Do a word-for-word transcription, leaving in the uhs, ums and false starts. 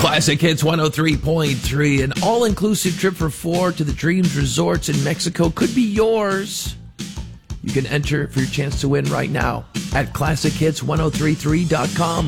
Classic Hits one oh three point three. An all-inclusive trip for four to the Dreams Resorts in Mexico could be yours. You can enter for your chance to win right now at classic hits ten thirty-three dot com.